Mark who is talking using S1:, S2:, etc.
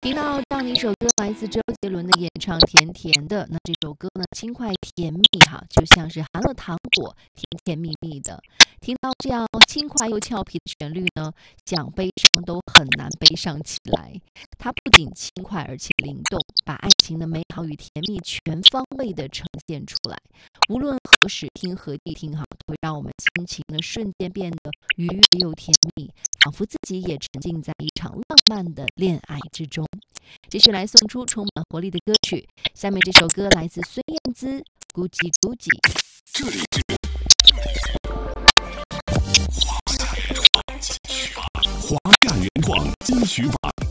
S1: 听到这样的一首歌，来自周杰伦的演唱，甜甜的。那这首歌呢，轻快甜蜜哈，就像是含了糖果，甜甜蜜蜜的。听到这样轻快又俏皮的旋律呢，想悲伤都很难悲伤起来。它不仅轻快，而且灵动，把爱情的美好与甜蜜全方位的呈现出来。无论何时听何地听哈，都会让我们心情呢瞬间变得愉悦又甜蜜，仿佛自己也沉浸在一场浪漫的恋爱之中。继续来送出充满活力的歌曲，下面这首歌来自孙燕姿，《咕叽咕叽》。
S2: 这里是华夏原创金曲榜